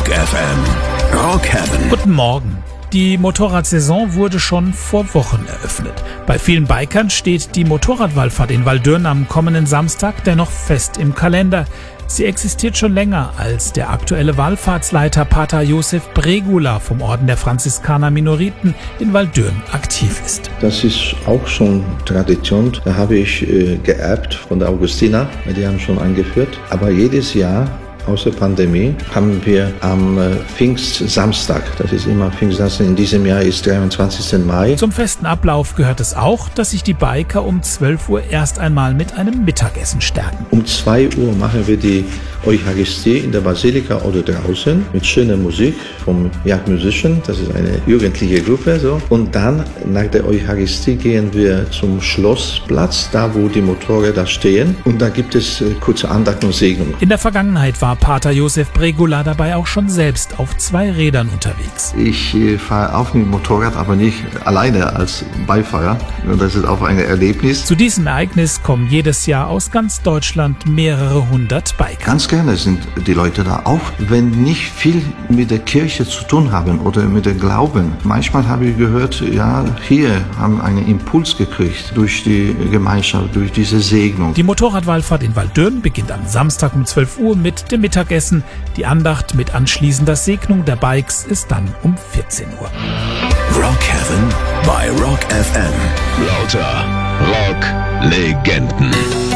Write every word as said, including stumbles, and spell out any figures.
Rock F M. Rock Heaven. Guten Morgen. Die Motorradsaison wurde schon vor Wochen eröffnet. Bei vielen Bikern steht die Motorradwallfahrt in Waldürn am kommenden Samstag dennoch fest im Kalender. Sie existiert schon länger, als der aktuelle Wallfahrtsleiter Pater Josef Bregula vom Orden der Franziskaner Minoriten in Waldürn aktiv ist. Das ist auch schon Tradition. Da habe ich äh, geerbt von der Augustiner. Die haben schon eingeführt. Aber jedes Jahr, außer Pandemie, haben wir am äh, Pfingstsamstag, das ist immer Pfingstsamstag, in diesem Jahr ist dreiundzwanzigsten Mai. Zum festen Ablauf gehört es auch, dass sich die Biker um zwölf Uhr erst einmal mit einem Mittagessen stärken. Um zwei Uhr machen wir die Eucharistie in der Basilika oder draußen mit schöner Musik vom Young Musician, das ist eine jugendliche Gruppe. So. Und dann nach der Eucharistie gehen wir zum Schlossplatz, da wo die Motorräder stehen. Und da gibt es äh, kurze Andacht und Segnung. In der Vergangenheit war Pater Josef Bregula dabei auch schon selbst auf zwei Rädern unterwegs. Ich äh, fahre auch mit dem Motorrad, aber nicht alleine als Beifahrer. Und das ist auch ein Erlebnis. Zu diesem Ereignis kommen jedes Jahr aus ganz Deutschland mehrere hundert Biker. Ganz gerne sind die Leute da, auch wenn nicht viel mit der Kirche zu tun haben oder mit dem Glauben. Manchmal habe ich gehört, ja, hier haben einen Impuls gekriegt durch die Gemeinschaft, durch diese Segnung. Die Motorradwallfahrt in Waldürn beginnt am Samstag um zwölf Uhr mit dem Mittagessen. Die Andacht mit anschließender Segnung der Bikes ist dann um vierzehn Uhr. Rock Heaven bei Rock F M. Lauter Rock-Legenden.